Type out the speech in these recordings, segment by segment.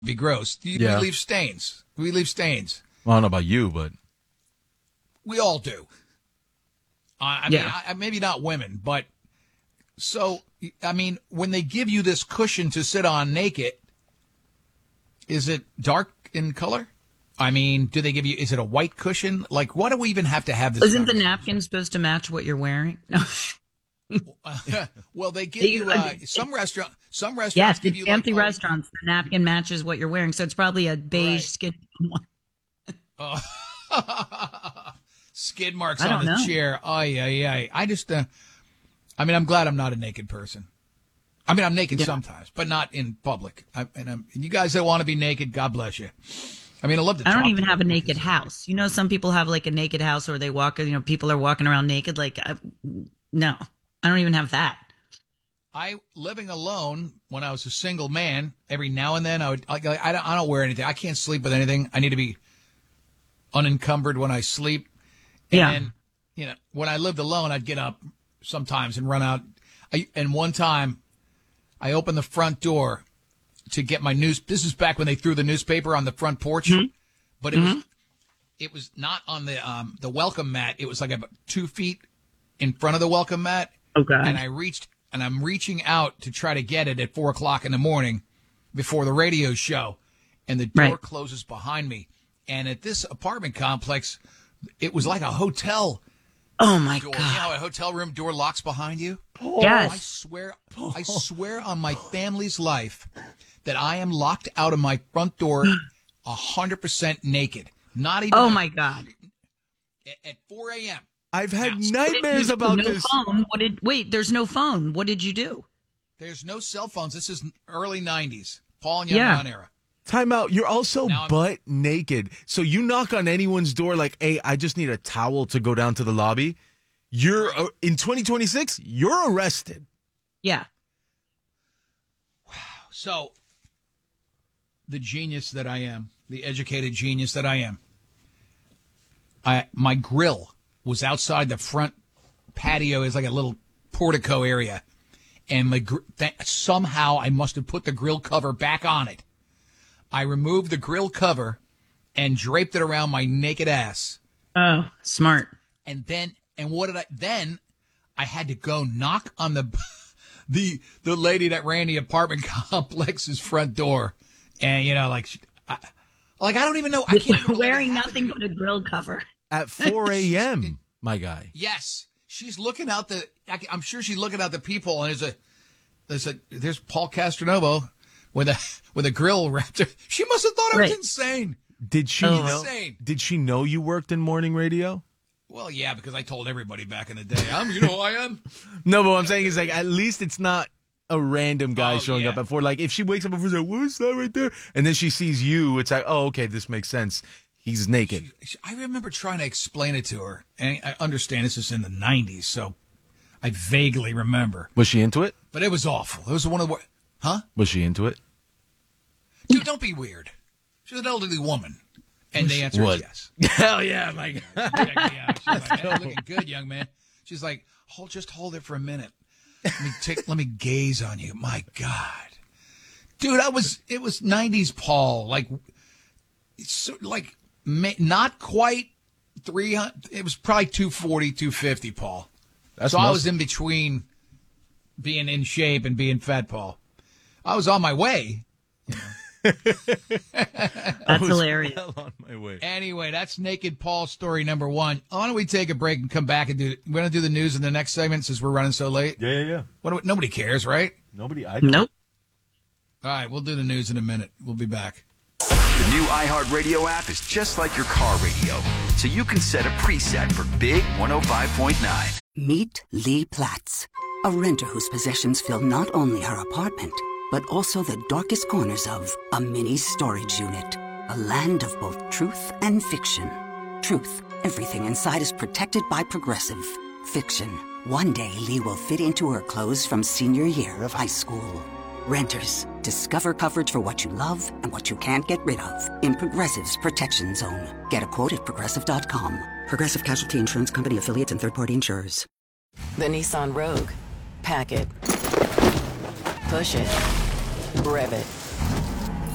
be gross. We leave stains. We leave stains. Well, I don't know about you, but we all do. I mean, maybe not women, but so, I mean, when they give you this cushion to sit on naked, is it dark in color? I mean, do they give you, is it a white cushion? Like, why do we even have to have this? Isn't the napkin supposed to match what you're wearing? No. Well, they give you some restaurants. Yes, give the you fancy restaurants. The napkin matches what you're wearing, so it's probably a beige skin one. Skid marks on the chair. I just, I mean, I'm glad I'm not a naked person. I mean, I'm naked sometimes, but not in public. And you guys that want to be naked, God bless you. I mean, I love to. I don't even have a naked house. You know, some people have like a naked house, or they walk. You know, people are walking around naked. Like, no, I don't even have that. Living alone when I was a single man. Every now and then, I don't wear anything. I can't sleep with anything. I need to be unencumbered when I sleep. And you know, when I lived alone, I'd get up sometimes and run out. And one time, I opened the front door to get my news. This is back when they threw the newspaper on the front porch, but it was not on the welcome mat. It was like about 2 feet in front of the welcome mat. Okay. And I'm reaching out to try to get it at 4:00 in the morning before the radio show, and the door closes behind me. And at this apartment complex, it was like a hotel. Oh my door. God! You know how a hotel room door locks behind you? Yes. I swear on my family's life that I am locked out of my front door 100% naked. Not even. Oh my God! At 4 a.m. I've had nightmares about this. Phone. There's no phone. What did you do? There's no cell phones. This is early 90s. Paul and Young era. Time out. You're also butt naked. So you knock on anyone's door like, hey, I just need a towel to go down to the lobby. You're in 2026, you're arrested. Yeah. Wow. So the genius that I am, the educated genius that I am, my grill was outside the front patio. It's like a little portico area. And somehow I must have put the grill cover back on it. I removed the grill cover and draped it around my naked ass. Oh, smart. And what did then I had to go knock on the lady that ran the apartment complex's front door. And, you know, I don't even know. I can't even wearing nothing but a grill cover. At 4 a.m., my guy. Yes. She's looking out I'm sure she's looking out the people, and there's Paul Castronovo with a grill wrapped. She must have thought I was insane. Did she know you worked in morning radio? Well, yeah, because I told everybody back in the day. You know who I am? No, but what I'm saying is, like, at least it's not a random guy showing up at 4. Like, if she wakes up and says, what's that right there? And then she sees you, it's like, oh, okay, this makes sense. He's naked. I remember trying to explain it to her, and I understand this is in the 90s, so I vaguely remember. Was she into it? But it was awful. It was one of the... Huh? Was she into it? Dude, don't be weird. She's an elderly woman. And the answer is yes. Hell yeah, my God. Yeah. She's like, hey, looking good, young man. She's like, just hold it for a minute. Let me gaze on you. My God. Dude, it was 90s Paul. Not quite 300. It was probably 240, 250, Paul. I was in between being in shape and being fat, Paul. I was on my way. You know. That's hilarious. Well on my way. Anyway, that's Naked Paul story number 1. Why don't we take a break and come back and we're going to do the news in the next segment since we're running so late? Yeah. Nobody cares, right? Nobody. Nope. All right, we'll do the news in a minute. We'll be back. The new iHeartRadio app is just like your car radio, so you can set a preset for Big 105.9. Meet Lee Platts, a renter whose possessions fill not only her apartment, but also the darkest corners of a mini storage unit. A land of both truth and fiction. Truth, everything inside is protected by Progressive. Fiction, one day Lee will fit into her clothes from senior year of high school. Renters, discover coverage for what you love and what you can't get rid of in Progressive's Protection Zone. Get a quote at Progressive.com. Progressive Casualty Insurance Company, affiliates, and third-party insurers. The Nissan Rogue. Pack it. Push it. Rev it.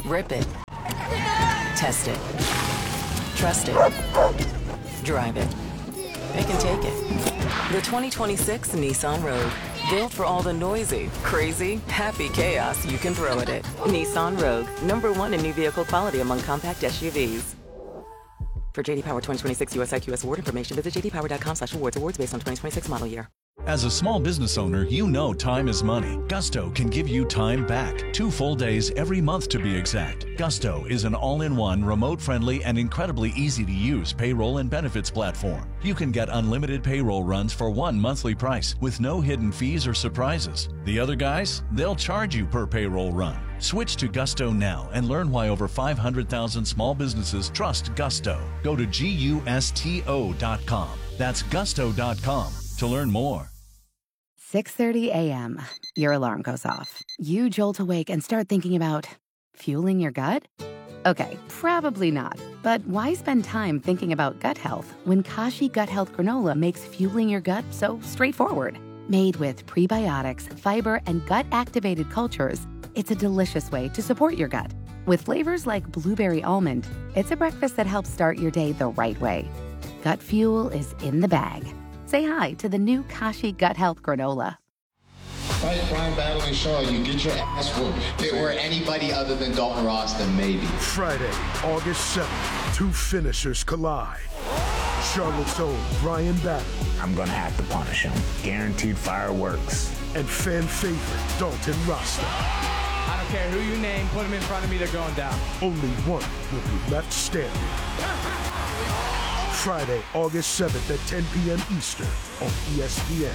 Rip it. Test it. Trust it. Drive it. It can take it. The 2026 Nissan Rogue. Built for all the noisy, crazy, happy chaos you can throw at it. Nissan Rogue. #1 in new vehicle quality among compact SUVs. For JD Power 2026 US IQS award information, visit jdpower.com/awards. Awards based on 2026 model year. As a small business owner, you know time is money. Gusto can give you time back. 2 full days every month to be exact. Gusto is an all-in-one, remote-friendly, and incredibly easy-to-use payroll and benefits platform. You can get unlimited payroll runs for one monthly price with no hidden fees or surprises. The other guys, they'll charge you per payroll run. Switch to Gusto now and learn why over 500,000 small businesses trust Gusto. Go to GUSTO.com. That's gusto.com to learn more. 6:30 a.m. Your alarm goes off. You jolt awake and start thinking about fueling your gut? Okay, probably not. But why spend time thinking about gut health when Kashi Gut Health Granola makes fueling your gut so straightforward? Made with prebiotics, fiber, and gut-activated cultures, it's a delicious way to support your gut. With flavors like blueberry almond, it's a breakfast that helps start your day the right way. Gut fuel is in the bag. Say hi to the new Kashi Gut Health Granola. Fight Crime Battle and Shaw, you get your ass whooped. If it were anybody other than Dalton Ross, then maybe. Friday, August 7th, 2 finishers collide. Charlotte's own Brian Battle. I'm going to have to punish him. Guaranteed fireworks. And fan favorite Dalton Rasta. I don't care who you name, put him in front of me, they're going down. Only one will be left standing. Friday, August 7th at 10 p.m. Eastern on ESPN.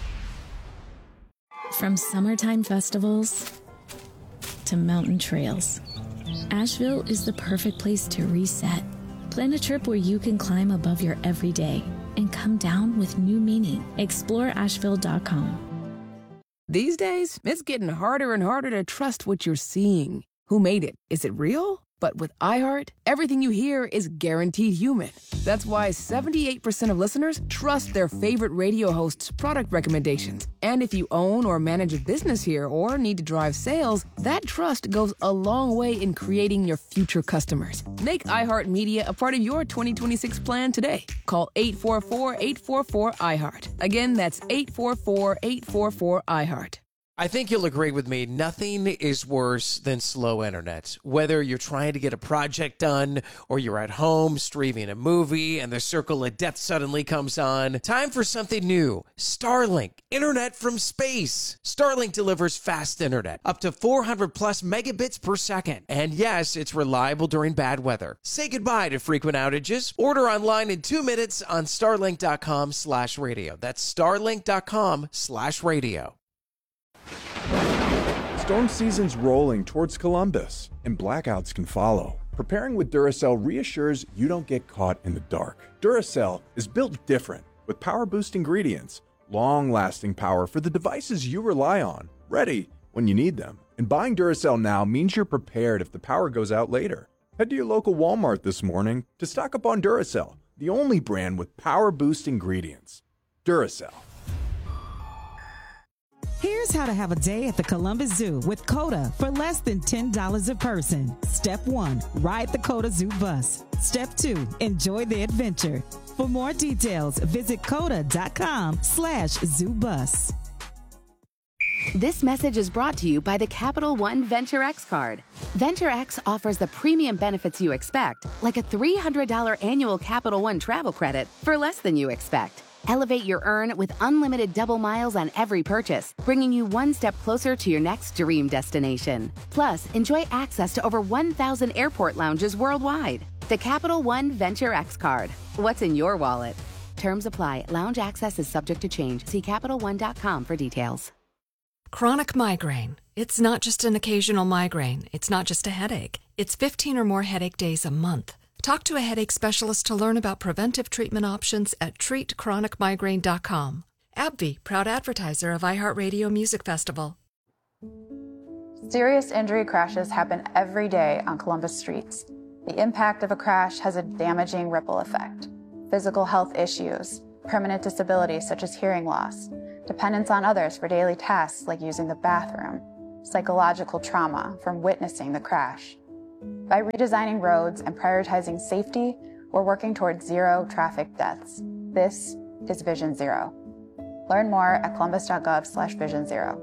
From summertime festivals to mountain trails, Asheville is the perfect place to reset. Plan a trip where you can climb above your everyday and come down with new meaning. Explore Asheville.com. These days, it's getting harder and harder to trust what you're seeing. Who made it? Is it real? But with iHeart, everything you hear is guaranteed human. That's why 78% of listeners trust their favorite radio hosts' product recommendations. And if you own or manage a business here or need to drive sales, that trust goes a long way in creating your future customers. Make iHeartMedia a part of your 2026 plan today. Call 844-844-iHeart. Again, that's 844-844-iHeart. I think you'll agree with me, nothing is worse than slow internet. Whether you're trying to get a project done or you're at home streaming a movie and the circle of death suddenly comes on, time for something new. Starlink, internet from space. Starlink delivers fast internet, up to 400 plus megabits per second. And yes, it's reliable during bad weather. Say goodbye to frequent outages. Order online in 2 minutes on starlink.com/radio. That's starlink.com/radio. Storm season's rolling towards Columbus, and blackouts can follow. Preparing with Duracell reassures you don't get caught in the dark. Duracell is built different, with power-boost ingredients, long-lasting power for the devices you rely on, ready when you need them. And buying Duracell now means you're prepared if the power goes out later. Head to your local Walmart this morning to stock up on Duracell, the only brand with power-boost ingredients. Duracell. Here's how to have a day at the Columbus Zoo with COTA for less than $10 a person. Step 1, ride the COTA Zoo bus. Step 2, enjoy the adventure. For more details, visit COTA.com/ZooBus. This message is brought to you by the Capital One Venture X card. Venture X offers the premium benefits you expect, like a $300 annual Capital One travel credit for less than you expect. Elevate your earn with unlimited double miles on every purchase, bringing you one step closer to your next dream destination. Plus, enjoy access to over 1,000 airport lounges worldwide. The Capital One Venture X card. What's in your wallet? Terms apply. Lounge access is subject to change. See CapitalOne.com for details. Chronic migraine. It's not just an occasional migraine. It's not just a headache. It's 15 or more headache days a month. Talk to a headache specialist to learn about preventive treatment options at treatchronicmigraine.com. AbbVie, proud advertiser of iHeartRadio Music Festival. Serious injury crashes happen every day on Columbus streets. The impact of a crash has a damaging ripple effect. Physical health issues, permanent disabilities such as hearing loss, dependence on others for daily tasks like using the bathroom, psychological trauma from witnessing the crash. By redesigning roads and prioritizing safety, we're working towards zero traffic deaths. This is Vision Zero. Learn more at columbus.gov/Vision Zero.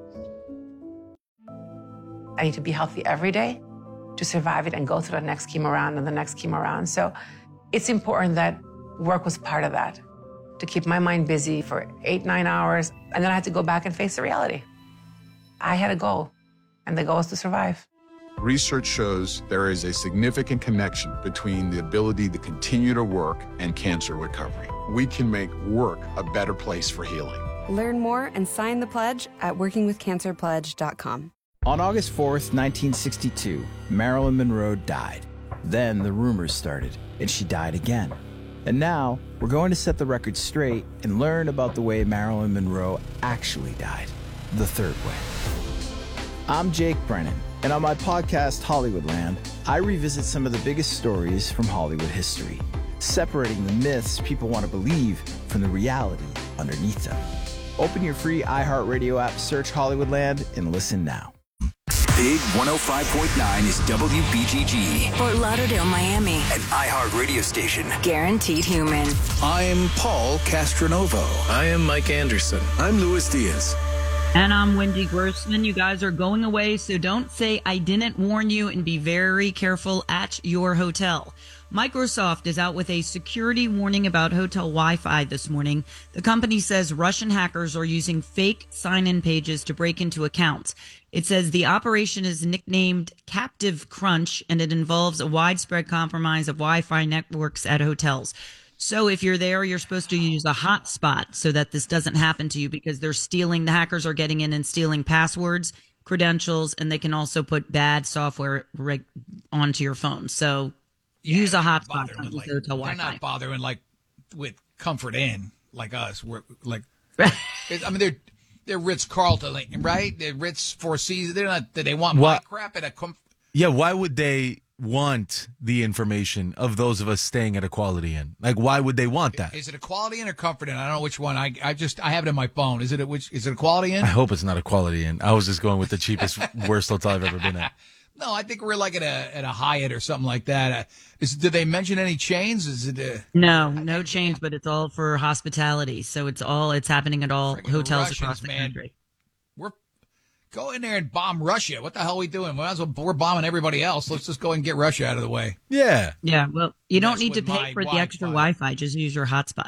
I need to be healthy every day to survive it and go through the next chemo round and the next chemo round. So it's important that work was part of that, to keep my mind busy for 8-9 hours. And then I had to go back and face the reality. I had a goal, and the goal is to survive. Research shows there is a significant connection between the ability to continue to work and cancer recovery. We can make work a better place for healing. Learn more and sign the pledge at workingwithcancerpledge.com. On August 4th, 1962, Marilyn Monroe died. Then the rumors started, and she died again. And now, we're going to set the record straight and learn about the way Marilyn Monroe actually died, the third way. I'm Jake Brennan, and on my podcast, Hollywoodland, I revisit some of the biggest stories from Hollywood history, separating the myths people want to believe from the reality underneath them. Open your free iHeartRadio app, search Hollywoodland, and listen now. Big 105.9 is WBGG. Fort Lauderdale, Miami. An iHeart radio station. Guaranteed human. I'm Paul Castronovo. I am Mike Anderson. I'm Luis Diaz. And I'm Wendy Grossman. You guys are going away, so don't say I didn't warn you, and be very careful at your hotel. Microsoft is out with a security warning about hotel Wi-Fi this morning. The company says Russian hackers are using fake sign-in pages to break into accounts. It says the operation is nicknamed Captive Crunch, and it involves a widespread compromise of Wi-Fi networks at hotels. So if you're there, you're supposed to use a hotspot so that this doesn't happen to you, because the hackers are getting in and stealing passwords, credentials, and they can also put bad software onto your phone. So use a hotspot. They're not bothering with Comfort Inn like us. We're like, I mean, they're Ritz-Carlton, right? They're Ritz Four Seasons. They're not. They want my crap at a. Yeah, why would they want the information of those of us staying at a Quality Inn? Like, why would they want that? Is it a Quality Inn or Comfort Inn? I don't know which one. I have it in my phone. Is it a Quality Inn? I hope it's not a Quality Inn. I was just going with the cheapest, worst hotel I've ever been at. No, I think we're like at a Hyatt or something like that. Did they mention any chains? Is it no chains, but it's all for hospitality. So it's happening at all hotels Russians, across the country. Go in there and bomb Russia. What the hell are we doing? We're bombing everybody else. Let's just go and get Russia out of the way. Yeah. Yeah. Well, you don't need to pay for the extra Wi-Fi. Just use your hotspot.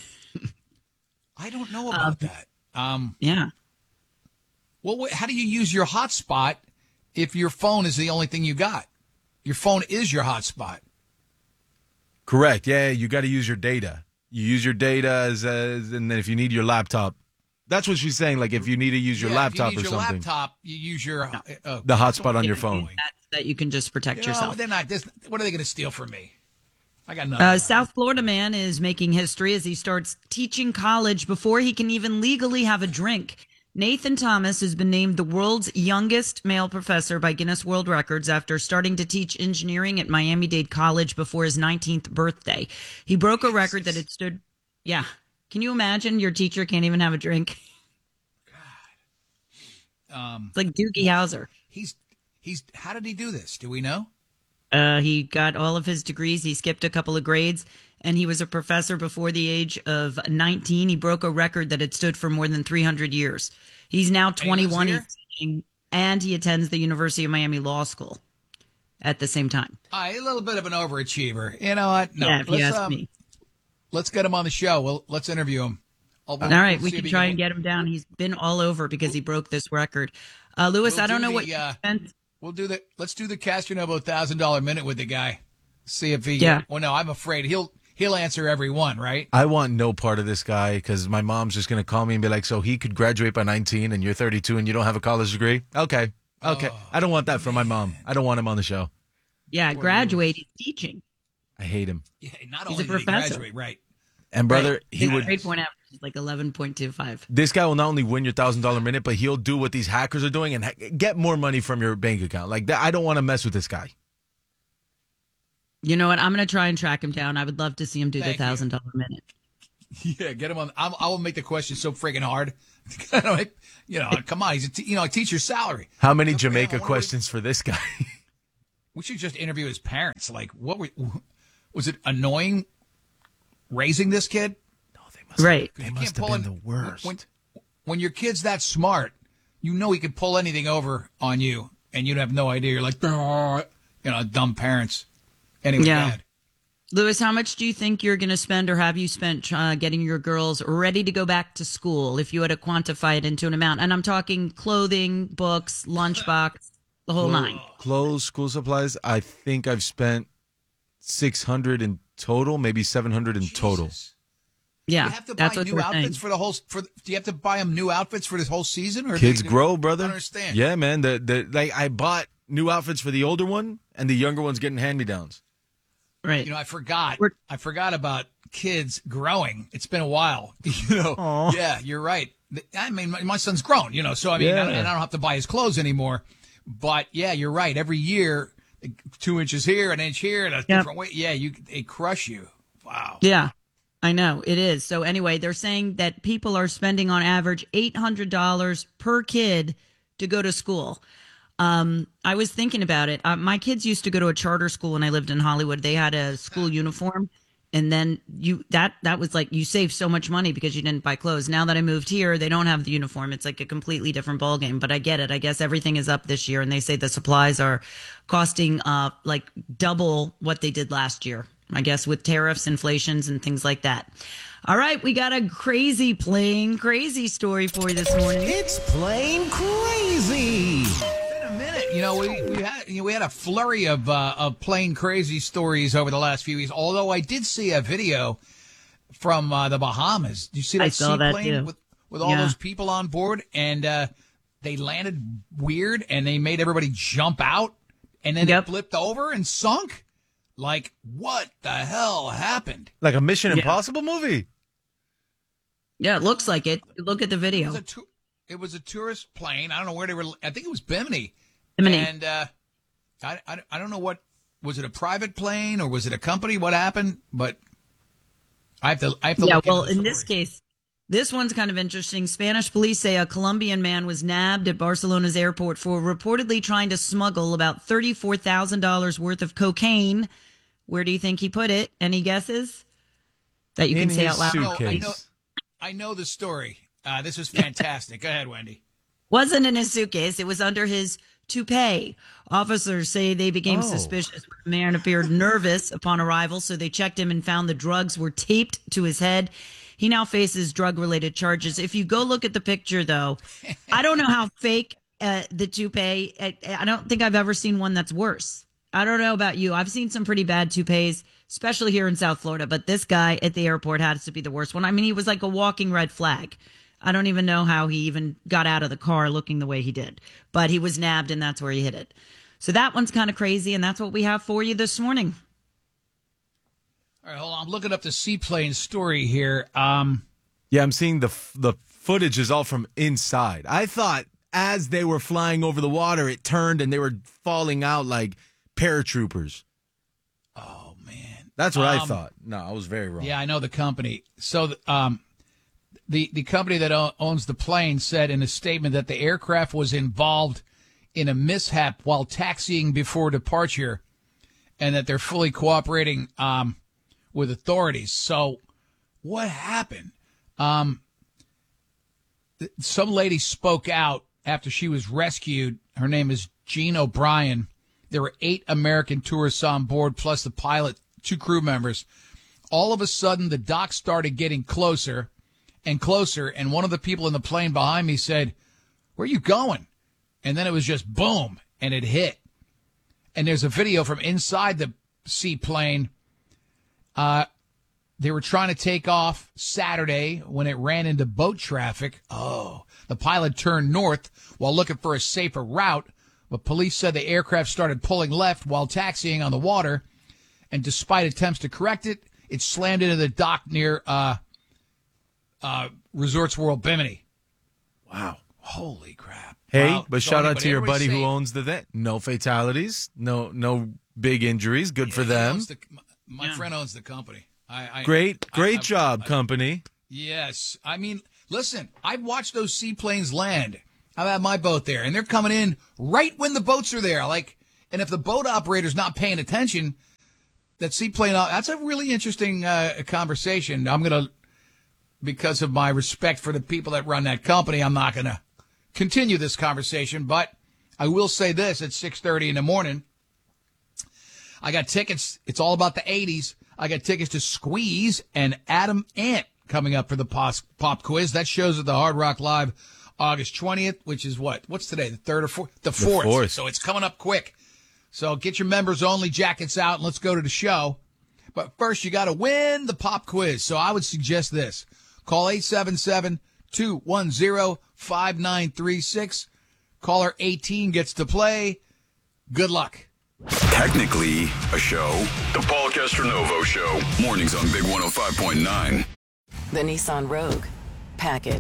I don't know about that. Yeah. Well, how do you use your hotspot if your phone is the only thing you got? Your phone is your hotspot. Correct. Yeah, you got to use your data. You use your data and then if you need your laptop. That's what she's saying. Like, if you need to use your laptop or something. If you need your laptop, you use your the hotspot on your phone. That you can just protect yourself. They're not. What are they going to steal from me? I got nothing. South Florida man is making history as he starts teaching college before he can even legally have a drink. Nathan Thomas has been named the world's youngest male professor by Guinness World Records after starting to teach engineering at Miami-Dade College before his 19th birthday. He broke a record that had stood. Yeah. Can you imagine your teacher can't even have a drink? God. It's like Doogie Howser. He's. How did he do this? Do we know? He got all of his degrees. He skipped a couple of grades, and he was a professor before the age of 19. He broke a record that had stood for more than 300 years. He's now 21. He's teaching, and he attends the University of Miami Law School at the same time. A little bit of an overachiever. You know what? No, yeah, if you ask me. Let's get him on the show. Let's interview him. All right, we can try and get him down. He's been all over because he broke this record. Lewis, I don't know what you spent. Let's do the Castronovo $1,000 minute with the guy. See if he. Yeah. Well, no, I'm afraid he'll answer every one, right? I want no part of this guy because my mom's just going to call me and be like, so he could graduate by 19 and you're 32 and you don't have a college degree? Okay. I don't want that from my mom. I don't want him on the show. Yeah, graduate. He's teaching. I hate him. Yeah, not only did he graduate, right? And brother, he would. Grade point average is like 11.25. This guy will not only win your $1,000 minute, but he'll do what these hackers are doing and get more money from your bank account. Like that, I don't want to mess with this guy. You know what? I'm going to try and track him down. I would love to see him do the $1,000 minute. Yeah, get him on. I will make the question so freaking hard. Come on, he's a teacher's salary. How many Jamaica questions for this guy? We should just interview his parents. Like, was it annoying raising this kid? No, they must. Right. They must have been the worst. When your kid's that smart, you know he could pull anything over on you, and you'd have no idea. You're like, dumb parents. Anyway, bad. Lewis, how much do you think you're going to spend, or have you spent getting your girls ready to go back to school, if you had to quantify it into an amount? And I'm talking clothing, books, lunchbox, the whole nine. Clothes, school supplies. I think I've spent $600 in total, maybe $700 in total. Yeah, do you have to buy new outfits for the whole? Do you have to buy them new outfits for this whole season? Or kids grow, brother. I don't understand. Yeah, man. Like I bought new outfits for the older one, and the younger one's getting hand-me-downs. Right. I forgot about kids growing. It's been a while. Yeah, you're right. I mean, my son's grown. So I mean, I don't have to buy his clothes anymore. But yeah, you're right. Every year, 2 inches here, an inch here, and a different way. Yeah, they crush you. Wow. Yeah. I know it is. So anyway, they're saying that people are spending on average $800 per kid to go to school. I was thinking about it. My kids used to go to a charter school when I lived in Hollywood. They had a school uniform, and then that was like you save so much money because you didn't buy clothes. Now that I moved here, they don't have the uniform. It's like a completely different ballgame. But I get it. I guess everything is up this year, and they say the supplies are costing like double what they did last year. I guess with tariffs, inflations, and things like that. All right, we got a Plain Crazy story for you this morning. It's Plain Crazy. In a minute, we had a flurry of Plain Crazy stories over the last few weeks. Although I did see a video from the Bahamas. Did you see that seaplane with all those people on board? And they landed weird, and they made everybody jump out, and then it flipped over and sunk. Like, what the hell happened? Like a Mission Impossible movie. Yeah, it looks like it. Look at the video. It was a tourist plane. I don't know where they were. I think it was Bimini. And I don't know what. Was it a private plane or was it a company? What happened? But I have to look well, into the in this case, this one's kind of interesting. Spanish police say a Colombian man was nabbed at Barcelona's airport for reportedly trying to smuggle about $34,000 worth of cocaine. Where do you think he put it? Any guesses that you can say out loud? I know the story. This is fantastic. Go ahead, Wendy. Wasn't in his suitcase. It was under his toupee. Officers say they became suspicious. The man appeared nervous upon arrival, so they checked him and found the drugs were taped to his head. He now faces drug-related charges. If you go look at the picture, though, I don't know how fake the toupee. I don't think I've ever seen one that's worse. I don't know about you. I've seen some pretty bad toupees, especially here in South Florida. But this guy at the airport has to be the worst one. I mean, he was like a walking red flag. I don't even know how he even got out of the car looking the way he did. But he was nabbed, and that's where he hit it. So that one's kind of crazy, and that's what we have for you this morning. All right, hold on. I'm looking up the seaplane story here. Yeah, I'm seeing the footage is all from inside. I thought as they were flying over the water, it turned and they were falling out like paratroopers. Oh, man. That's what I thought. No, I was very wrong. Yeah, I know the company. So the company that owns the plane said in a statement that the aircraft was involved in a mishap while taxiing before departure and that they're fully cooperating with authorities. So what happened? Some lady spoke out after she was rescued. Her name is Jean O'Brien. There were 8 American tourists on board, plus the pilot, 2 crew members. All of a sudden, the dock started getting closer and closer, and one of the people in the plane behind me said, "Where are you going?" And then it was just boom, and it hit. And there's a video from inside the seaplane. They were trying to take off Saturday when it ran into boat traffic. Oh, the pilot turned north while looking for a safer route, but police said the aircraft started pulling left while taxiing on the water, and despite attempts to correct it, it slammed into the dock near Resorts World Bimini. Wow. Holy crap. Hey, wow. but shout out to your buddy who owns the vet. No fatalities, no big injuries. Good for them. My friend owns the company. Great job, company. Yes. I mean, listen, I've watched those seaplanes land. I've had my boat there, and they're coming in right when the boats are there. Like, And if the boat operator's not paying attention, that seaplane, that's a really interesting conversation. I'm going to, because of my respect for the people that run that company, I'm not going to continue this conversation. But I will say this, at 6:30 in the morning, I got tickets. It's all about the 80s. I got tickets to Squeeze and Adam Ant coming up for the pop quiz. That show's at the Hard Rock Live August 20th, which is what? What's today? The 3rd or 4th? The 4th. So it's coming up quick. So get your members only jackets out and let's go to the show. But first, you got to win the pop quiz. So I would suggest this. Call 877-210-5936. Caller 18 gets to play. Good luck. Technically a show. The Paul Castronovo Show. Mornings on Big 105.9. The Nissan Rogue. Pack it.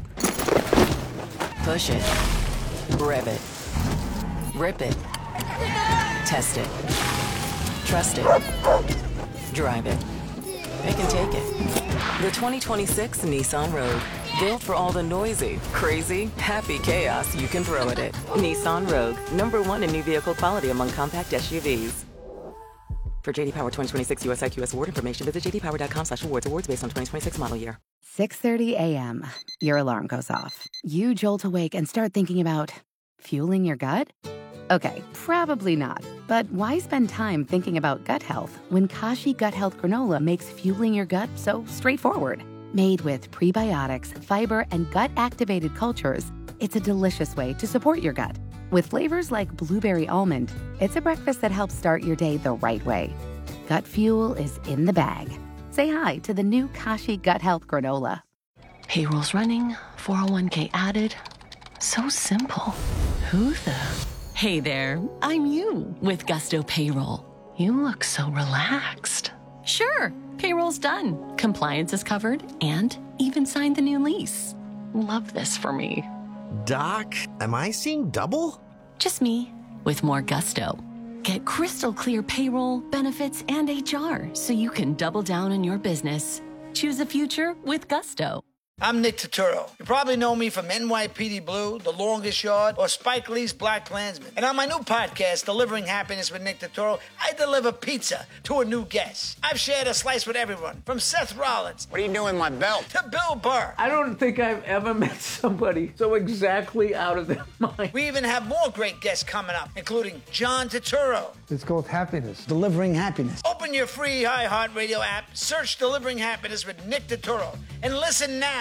Push it. Rev it. Rip it. Test it. Trust it. Drive it. They can take it. The 2026 Nissan Rogue. Built for all the noisy, crazy, happy chaos you can throw at it. Nissan Rogue. #1 in new vehicle quality among compact SUVs. For JD Power 2026 US IQS award information, visit jdpower.com/awards. Awards based on 2026 model year. 6:30 a.m. Your alarm goes off. You jolt awake and start thinking about fueling your gut? Okay, probably not. But why spend time thinking about gut health when Kashi Gut Health Granola makes fueling your gut so straightforward? Made with prebiotics, fiber, and gut-activated cultures, it's a delicious way to support your gut. With flavors like blueberry almond, it's a breakfast that helps start your day the right way. Gut fuel is in the bag. Say hi to the new Kashi Gut Health Granola. Payroll's running, 401k added. So simple. Who the... Hey there, I'm you with Gusto Payroll. You look so relaxed. Sure, payroll's done. Compliance is covered and even signed the new lease. Love this for me. Doc, am I seeing double? Just me with more Gusto. Get crystal clear payroll, benefits, and HR so you can double down on your business. Choose a future with Gusto. I'm Nick Turturro. You probably know me from NYPD Blue, The Longest Yard, or Spike Lee's BlacKkKlansman. And on my new podcast, Delivering Happiness with Nick Turturro, I deliver pizza to a new guest. I've shared a slice with everyone, from Seth Rollins. What are you doing with my belt? To Bill Burr. I don't think I've ever met somebody so exactly out of their mind. We even have more great guests coming up, including John Turturro. It's called Happiness. Delivering Happiness. Open your free iHeartRadio app, search Delivering Happiness with Nick Turturro, and listen now.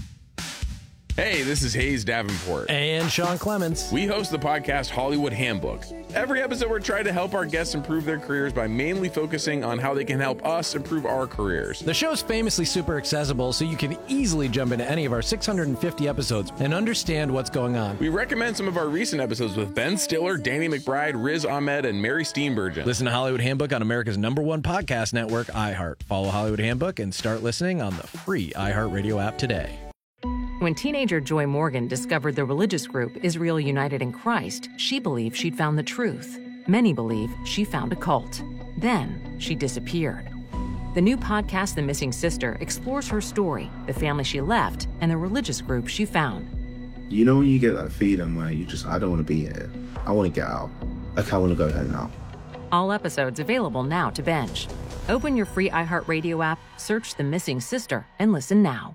Hey, this is Hayes Davenport. And Sean Clements. We host the podcast Hollywood Handbook. Every episode, we're trying to help our guests improve their careers by mainly focusing on how they can help us improve our careers. The show's famously super accessible, so you can easily jump into any of our 650 episodes and understand what's going on. We recommend some of our recent episodes with Ben Stiller, Danny McBride, Riz Ahmed, and Mary Steenburgen. Listen to Hollywood Handbook on America's #1 podcast network, iHeart. Follow Hollywood Handbook and start listening on the free iHeartRadio app today. When teenager Joy Morgan discovered the religious group Israel United in Christ, she believed she'd found the truth. Many believe she found a cult. Then she disappeared. The new podcast, The Missing Sister, explores her story, the family she left, and the religious group she found. You know when you get that feeling where I don't want to be here. I want to get out. Like, I want to go there now. All episodes available now to binge. Open your free iHeartRadio app, search The Missing Sister, and listen now.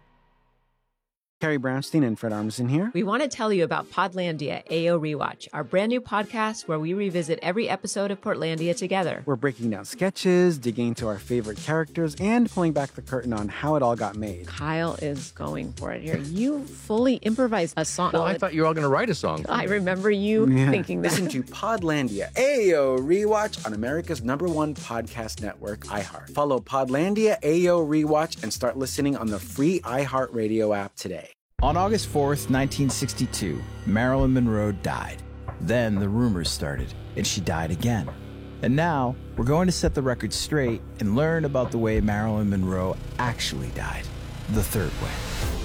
Carrie Brownstein and Fred Armisen here. We want to tell you about Podlandia AO Rewatch, our brand new podcast where we revisit every episode of Portlandia together. We're breaking down sketches, digging into our favorite characters, and pulling back the curtain on how it all got made. Kyle is going for it here. You fully improvised a song. Well, I thought you were all going to write a song. I remember you thinking that. Listen to Podlandia AO Rewatch on America's #1 podcast network, iHeart. Follow Podlandia AO Rewatch and start listening on the free iHeartRadio app today. On August 4th, 1962, Marilyn Monroe died. Then the rumors started, and she died again. And now, we're going to set the record straight and learn about the way Marilyn Monroe actually died, the third way.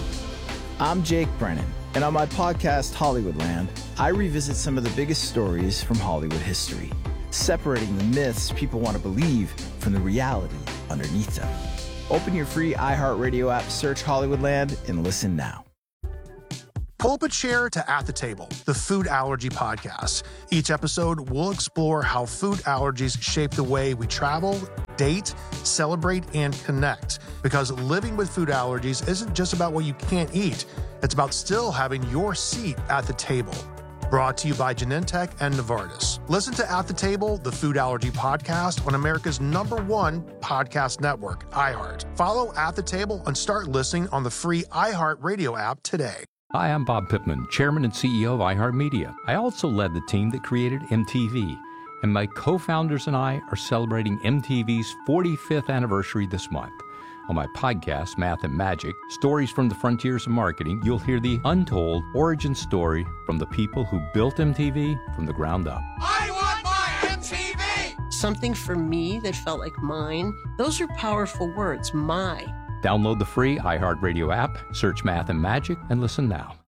I'm Jake Brennan, and on my podcast, Hollywoodland, I revisit some of the biggest stories from Hollywood history, separating the myths people want to believe from the reality underneath them. Open your free iHeartRadio app, search Hollywoodland, and listen now. Pull up a chair to At the Table, the food allergy podcast. Each episode, we'll explore how food allergies shape the way we travel, date, celebrate, and connect. Because living with food allergies isn't just about what you can't eat. It's about still having your seat at the table. Brought to you by Genentech and Novartis. Listen to At the Table, the food allergy podcast on America's #1 podcast network, iHeart. Follow At the Table and start listening on the free iHeart Radio app today. Hi, I'm Bob Pittman, Chairman and CEO of iHeartMedia. I also led the team that created MTV, and my co-founders and I are celebrating MTV's 45th anniversary this month. On my podcast, Math and Magic, Stories from the Frontiers of Marketing, you'll hear the untold origin story from the people who built MTV from the ground up. I want my MTV! Something for me that felt like mine. Those are powerful words, my. Download the free iHeartRadio app, search Math and Magic, and listen now.